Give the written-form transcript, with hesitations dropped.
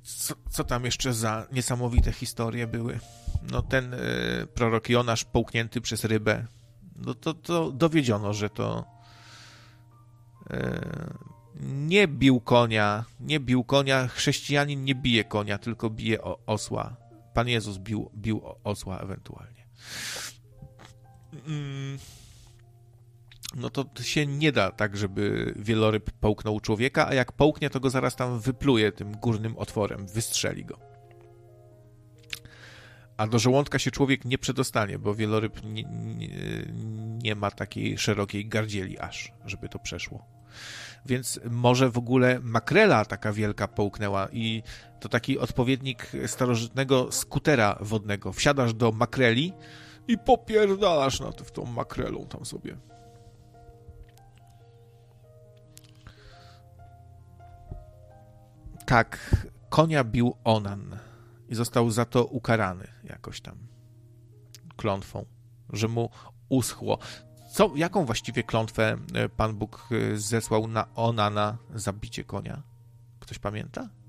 Co tam jeszcze za niesamowite historie były? No ten prorok Jonasz połknięty przez rybę. No to dowiedziono, że to nie bił konia, chrześcijanin nie bije konia, tylko bije osła. Pan Jezus bił osła ewentualnie. No to się nie da tak, żeby wieloryb połknął człowieka, a jak połknie, to go zaraz tam wypluje tym górnym otworem, wystrzeli go. A do żołądka się człowiek nie przedostanie, bo wieloryb nie ma takiej szerokiej gardzieli aż, żeby to przeszło. Więc może w ogóle makrela taka wielka połknęła i to taki odpowiednik starożytnego skutera wodnego. Wsiadasz do makreli i popierdalasz w tą makrelą tam sobie. Tak, konia bił Onan i został za to ukarany jakoś tam klątwą, że mu uschło. Jaką właściwie klątwę Pan Bóg zesłał na Onana za bicie konia? Ktoś pamięta?